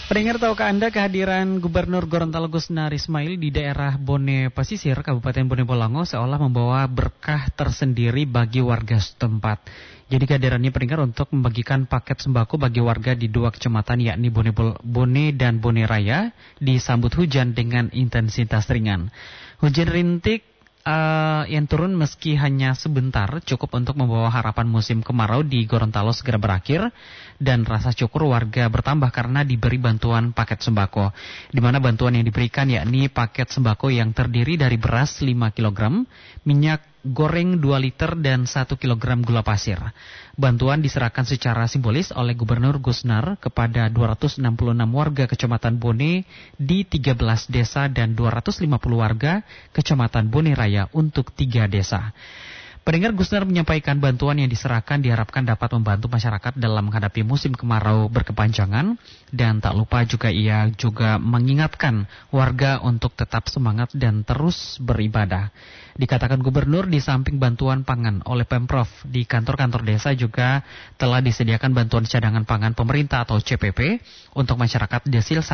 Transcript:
Pendengar, tahukah Anda kehadiran Gubernur Gorontalo Gusnar Ismail di daerah Bone Pasisir, Kabupaten Bone Bolango seolah membawa berkah tersendiri bagi warga setempat. Jadi kehadirannya pendengar untuk membagikan paket sembako bagi warga di dua kecamatan yakni Bone dan Bone Raya disambut hujan dengan intensitas ringan. Hujan rintik yang turun meski hanya sebentar cukup untuk membawa harapan musim kemarau di Gorontalo segera berakhir dan rasa syukur warga bertambah karena diberi bantuan paket sembako. Di mana bantuan yang diberikan yakni paket sembako yang terdiri dari beras 5 kg, minyak goreng 2 liter dan 1 kg gula pasir. Bantuan diserahkan secara simbolis oleh Gubernur Gusnar kepada 266 warga Kecamatan Bone di 13 desa dan 250 warga Kecamatan Bone Raya untuk 3 desa. Pendengar, Gusnar menyampaikan bantuan yang diserahkan diharapkan dapat membantu masyarakat dalam menghadapi musim kemarau berkepanjangan dan tak lupa juga ia juga mengingatkan warga untuk tetap semangat dan terus beribadah. Dikatakan Gubernur di samping bantuan pangan oleh Pemprov di kantor-kantor desa juga telah disediakan bantuan cadangan pangan pemerintah atau CPP untuk masyarakat desil